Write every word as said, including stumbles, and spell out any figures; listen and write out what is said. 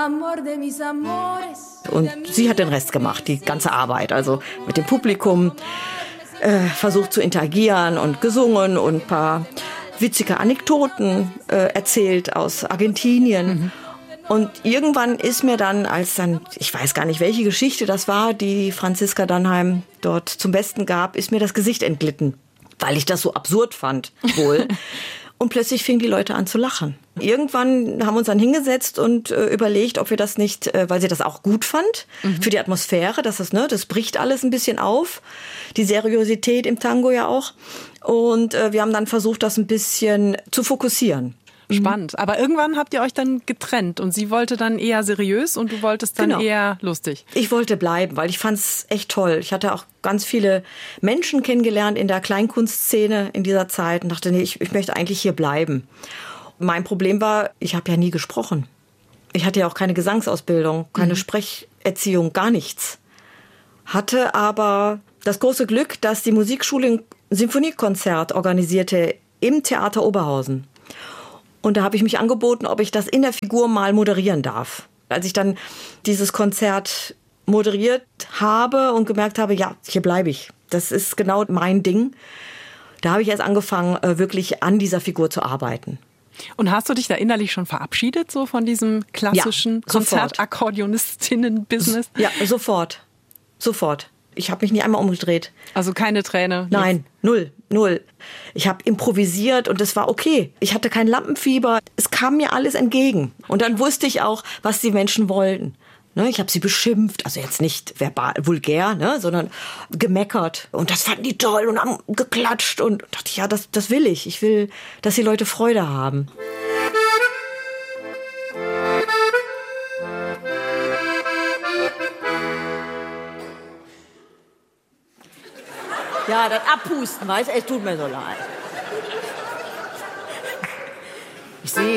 Und sie hat den Rest gemacht, die ganze Arbeit, also mit dem Publikum äh, versucht zu interagieren und gesungen und ein paar witzige Anekdoten äh, erzählt aus Argentinien. Mhm. Und irgendwann ist mir dann, als dann, ich weiß gar nicht, welche Geschichte das war, die Franziska Dannheim dort zum Besten gab, ist mir das Gesicht entglitten, weil ich das so absurd fand, wohl. Und plötzlich fingen die Leute an zu lachen. Irgendwann haben wir uns dann hingesetzt und äh, überlegt, ob wir das nicht, äh, weil sie das auch gut fand, mhm. für die Atmosphäre, dass das, ne, das bricht alles ein bisschen auf, die Seriosität im Tango ja auch. Und äh, wir haben dann versucht, das ein bisschen zu fokussieren. Spannend. Aber irgendwann habt ihr euch dann getrennt und sie wollte dann eher seriös und du wolltest dann genau. eher lustig. Ich wollte bleiben, weil ich fand es echt toll. Ich hatte auch ganz viele Menschen kennengelernt in der Kleinkunstszene in dieser Zeit und dachte, nee, ich, ich möchte eigentlich hier bleiben. Mein Problem war, ich habe ja nie gesprochen. Ich hatte ja auch keine Gesangsausbildung, keine mhm. Sprecherziehung, gar nichts. Hatte aber das große Glück, dass die Musikschule ein Sinfoniekonzert organisierte im Theater Oberhausen. Und da habe ich mich angeboten, ob ich das in der Figur mal moderieren darf. Als ich dann dieses Konzert moderiert habe und gemerkt habe, ja, hier bleibe ich. Das ist genau mein Ding. Da habe ich erst angefangen, wirklich an dieser Figur zu arbeiten. Und hast du dich da innerlich schon verabschiedet, so von diesem klassischen ja, Konzertakkordeonistinnen-Business? Ja, sofort. Sofort. Ich habe mich nie einmal umgedreht. Also keine Träne? Nein, null, null. Ich habe improvisiert und es war okay. Ich hatte kein Lampenfieber. Es kam mir alles entgegen. Und dann wusste ich auch, was die Menschen wollten. Ne, ich habe sie beschimpft, also jetzt nicht verbal, vulgär, ne, sondern gemeckert. Und das fanden die toll und haben geklatscht. Und dachte, ja, das, das will ich. Ich will, dass die Leute Freude haben. Ja, das Abpusten, weißt du, es tut mir so leid. Ich sehe